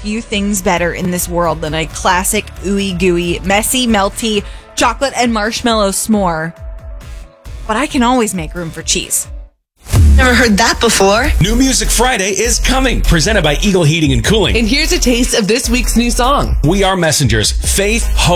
few things better in this world than a classic ooey gooey, messy, melty chocolate and marshmallow s'more. But I can always make room for cheese. Never heard that before. New Music Friday is coming, presented by Eagle Heating and Cooling. And here's a taste of this week's new song. We Are Messengers, Faith, Hope,